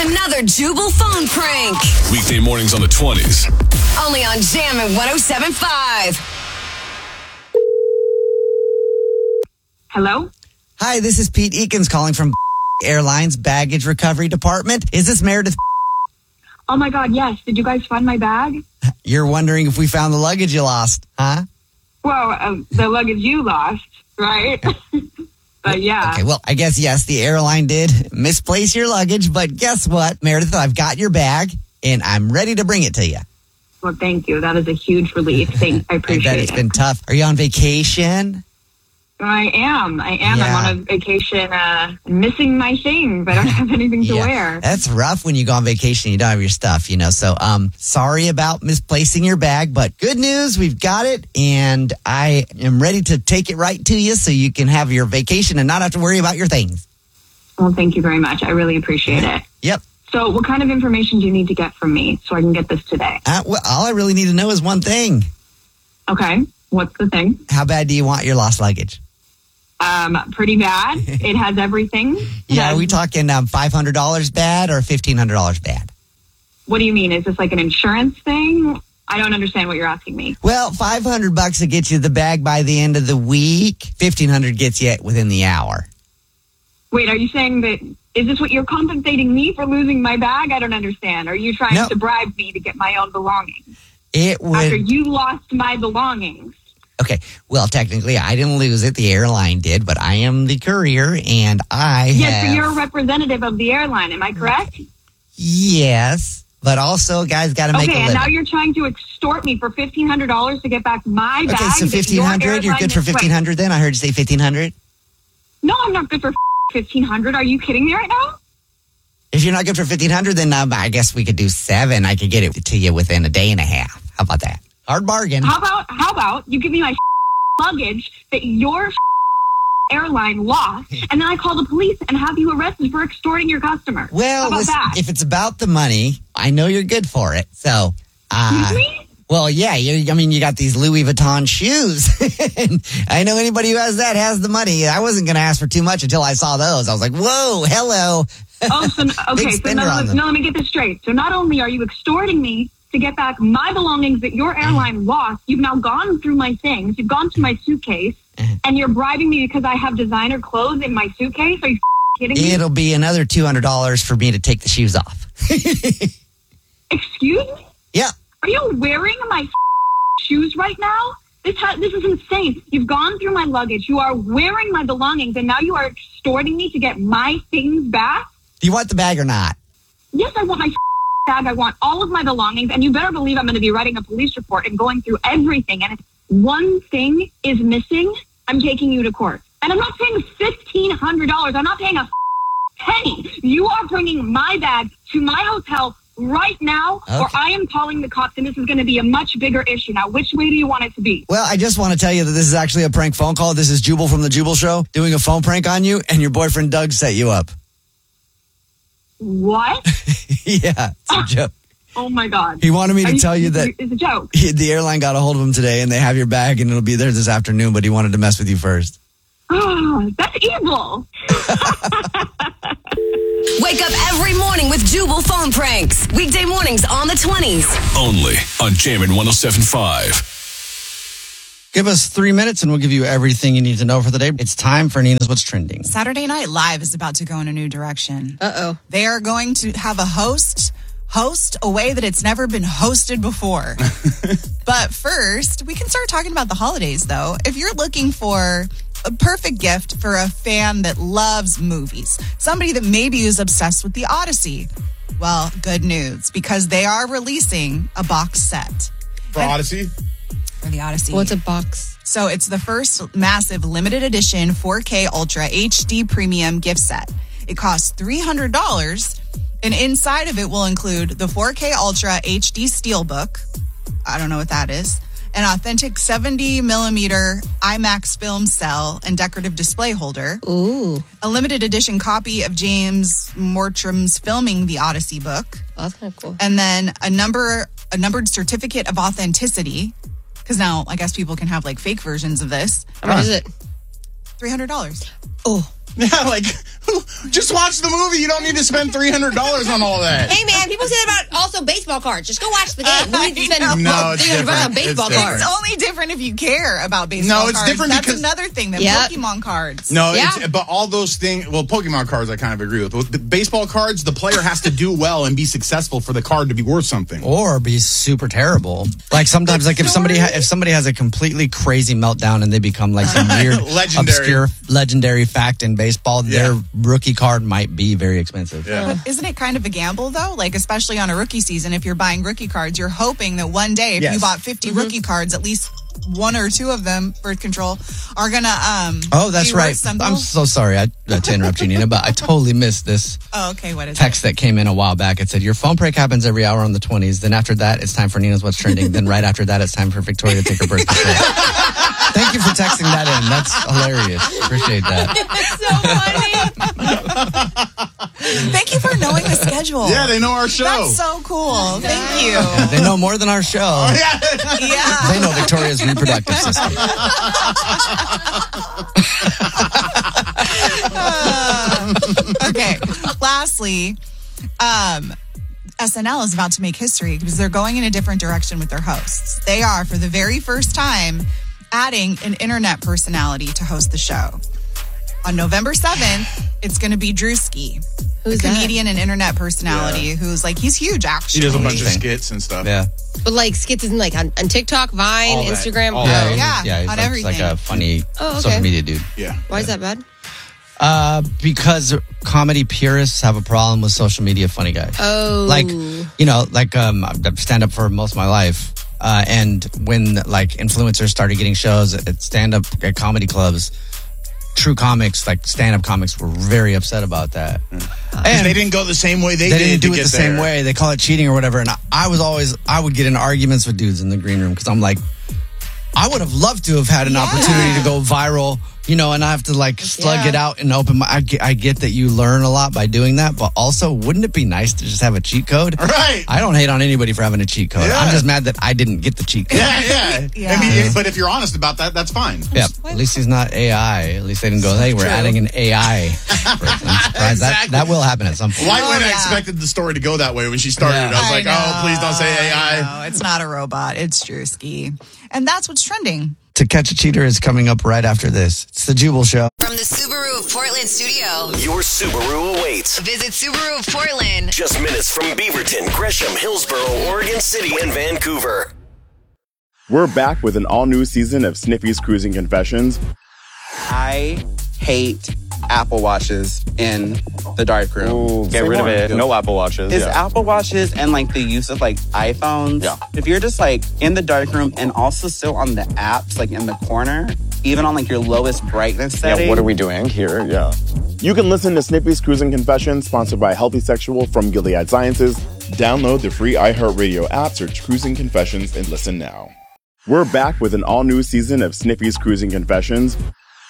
Another Jubal phone prank. Weekday mornings on the 20s. Only on Jammin' 107.5. Hello? Hi, this is Pete Eakins calling from Airlines Baggage Recovery Department. Is this Meredith? Oh my God, yes. Did you guys find my bag? You're wondering if we found the luggage you lost, huh? Well, the luggage you lost, right? But yeah. Okay, well, I guess, yes, the airline did misplace your luggage, but guess what, Meredith? I've got your bag, and I'm ready to bring it to you. Well, thank you. That is a huge relief. I appreciate I bet it's it. been tough. Are you on vacation? I am. Yeah. I'm on a vacation, missing my things. I don't have anything to wear. That's rough when you go on vacation, you don't have your stuff, you know. So, sorry about misplacing your bag, but good news, we've got it, and I am ready to take it right to you so you can have your vacation and not have to worry about your things. Well, thank you very much. I really appreciate it. Yep. So what kind of information do you need to get from me so I can get this today? Well, all I really need to know is one thing. Okay. What's the thing? How bad do you want your lost luggage? Pretty bad. It has everything. Yeah, are we talking $500 bad or $1,500 bad? What do you mean? Is this like an insurance thing? I don't understand what you're asking me. Well, $500 will get you the bag by the end of the week. $1,500 gets you within the hour. Wait, are you saying that, is this what you're compensating me for losing my bag? I don't understand. Are you trying to bribe me to get my own belongings? After you lost my belongings. Okay, well, technically, I didn't lose it. The airline did, but I am the courier, and Yes, so you're a representative of the airline. Am I correct? Yes, but also, guys, got to make a living. Okay, and now you're trying to extort me for $1,500 to get back my bag. Okay, so $1,500, you're good for $1,500 then? I heard you say $1,500. No, I'm not good for $1,500. Are you kidding me right now? If you're not good for $1,500, then I guess we could do $7,000. I could get it to you within a day and a half. How about that? Hard bargain. How about you give me my luggage that your airline lost, and then I call the police and have you arrested for extorting your customer? Well, listen, if it's about the money, I know you're good for it. So, excuse me? Well, yeah, you got these Louis Vuitton shoes. And I know anybody who has that has the money. I wasn't going to ask for too much until I saw those. I was like, whoa, hello. Oh, so, okay, so let me get this straight. So not only are you extorting me to get back my belongings that your airline lost, you've now gone through my things, you've gone through my suitcase, and you're bribing me because I have designer clothes in my suitcase? Are you kidding me? It'll be another $200 for me to take the shoes off. Excuse me? Yeah. Are you wearing my shoes right now? This is insane. You've gone through my luggage. You are wearing my belongings, and now you are extorting me to get my things back? Do you want the bag or not? Yes, I want my bag. I want all of my belongings, and you better believe I'm going to be writing a police report and going through everything. And if one thing is missing, I'm taking you to court. And I'm not paying $1,500. I'm not paying a penny. You are bringing my bag to my hotel right now, or I am calling the cops, and this is going to be a much bigger issue. Now, which way do you want it to be? Well, I just want to tell you that this is actually a prank phone call. This is Jubal from the Jubal Show doing a phone prank on you, and your boyfriend Doug set you up. What? Yeah, it's a joke. Oh, my God. He wanted me to tell you that it's a joke. The airline got a hold of him today, and they have your bag, and it'll be there this afternoon, but he wanted to mess with you first. Oh, that's evil. Wake up every morning with Jubal phone pranks. Weekday mornings on the 20s. Only on Jammin' 107.5. Give us 3 minutes and we'll give you everything you need to know for the day. It's time for Nina's What's Trending. Saturday Night Live is about to go in a new direction. Uh-oh. They are going to have a host a way that it's never been hosted before. But first, we can start talking about the holidays, though. If you're looking for a perfect gift for a fan that loves movies, somebody that maybe is obsessed with the Odyssey, well, good news, because they are releasing a box set. For Odyssey? For the Odyssey. What's a box? So it's the first massive limited edition 4K Ultra HD Premium gift set. It costs $300, and inside of it will include the 4K Ultra HD Steelbook. I don't know what that is. An authentic 70 millimeter IMAX film cell and decorative display holder. Ooh. A limited edition copy of James Mortram's Filming the Odyssey book. Oh, that's kind of cool. And then a numbered certificate of authenticity. Because now I guess people can have like fake versions of this. How much is it? $300. Oh. Yeah, like, Just watch the movie. You don't need to spend $300 on all that. Hey, man, people say that about also baseball cards. Just go watch the game. We need to spend No, it's $300 on baseball different. cards. It's only different if you care about baseball No, it's cards. different That's because- another thing than Yep. Pokemon cards. No, Yeah. but all those things, well, Pokemon cards I kind of agree with. With the baseball cards, the player has to do well and be successful for the card to be worth something. Or be super terrible. Like sometimes, like if somebody has a completely crazy meltdown and they become like some weird, Legendary. obscure, legendary fact in baseball, their rookie card might be very expensive. Yeah. But isn't it kind of a gamble, though? Like, especially on a rookie season, if you're buying rookie cards, you're hoping that one day, if you bought 50 rookie cards, at least one or two of them, birth control, are going to Oh, that's be worth right. something. I'm so sorry to interrupt you, Nina, but I totally missed this Oh, okay. What is text that came in a while back. It said, your phone prank happens every hour on the 20s. Then after that, it's time for Nina's What's Trending. Then right after that, it's time for Victoria to take her birth control. Thank you for texting that in. That's hilarious. Appreciate that. So funny. Thank you for knowing the schedule. Yeah, they know our show. That's so cool. Thank you. Yeah, they know more than our show. Yeah. They know Victoria's reproductive system. Okay. Lastly, SNL is about to make history because they're going in a different direction with their hosts. They are, for the very first time, adding an internet personality to host the show. On November 7th, it's going to be Drewski, Who's a that? comedian and internet personality who's like, he's huge, actually. He does a bunch of skits and stuff. Yeah. But like skits isn't like on TikTok, Vine, All that. Instagram. All Oh. that. Yeah, he's on like, everything. like a funny Oh, okay. social media dude. Yeah. Why is that bad? Because comedy purists have a problem with social media funny guys. Oh. Like, you know, like I've stand up for most of my life. And when like influencers started getting shows at stand up at comedy clubs, true comics, like stand up comics, were very upset about that. And they didn't go the same way they did didn't do to it get the same there. way. They call it cheating or whatever. And I would get in arguments with dudes in the green room because I'm like, I would have loved to have had an opportunity to go viral, you know, and I have to like slug it out and open my. I get that you learn a lot by doing that, but also, wouldn't it be nice to just have a cheat code? Right. I don't hate on anybody for having a cheat code. Yeah. I'm just mad that I didn't get the cheat code. Yeah. Yeah. I mean, but if you're honest about that, that's fine. Yeah, at least he's not AI. At least they didn't go, hey, we're adding an AI person. I'm surprised that will happen at some point. Why would I yeah. expected the story to go that way when she started? Yeah. I was like, oh, please don't say AI. No, it's not a robot. It's Drewski. And that's what's trending. To Catch a Cheater is coming up right after this. It's the Jubal Show. From the Subaru of Portland studio, Your Subaru awaits. visit Subaru of Portland. Just minutes from Beaverton, Gresham, Hillsborough, Oregon City, and Vancouver. We're back with an all-new season of Sniffy's Cruising Confessions. I hate Apple Watches in the darkroom. Ooh, get rid of it. No Apple Watches. It's Apple Watches and like the use of like iPhones. Yeah. If you're just like in the darkroom and also still on the apps, like in the corner, even on like your lowest brightness setting. Yeah, what are we doing here? Yeah. You can listen to Snippy's Cruising Confessions, sponsored by Healthy Sexual from Gilead Sciences. Download the free iHeartRadio app, search Cruising Confessions, and listen now. We're back with an all-new season of Snippy's Cruising Confessions.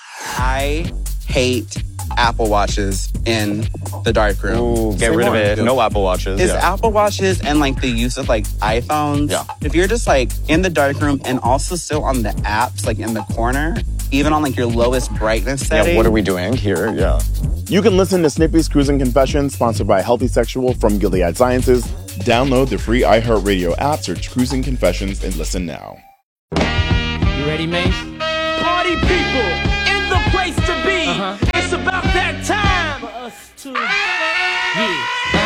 I hate Apple Watches in the darkroom. Ooh, get rid of it. No Apple Watches. It's Apple Watches and like the use of like iPhones. Yeah. If you're just like in the darkroom and also still on the apps, like in the corner, even on like your lowest brightness setting. Yeah, what are we doing here? Yeah. You can listen to Snippy's Cruising Confessions, sponsored by Healthy Sexual from Gilead Sciences. Download the free iHeartRadio app, search Cruising Confessions, and listen now. You ready, Mace? Party people in the place to be. It's about that time for us to. Yeah.